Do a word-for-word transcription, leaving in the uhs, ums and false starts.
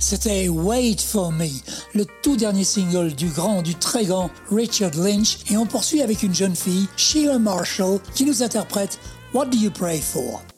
C'était Wait For Me, le tout dernier single du grand, du très grand Richard Lynch. Et on poursuit avec une jeune fille, Sheila Marshall, qui nous interprète What Do You Pray For?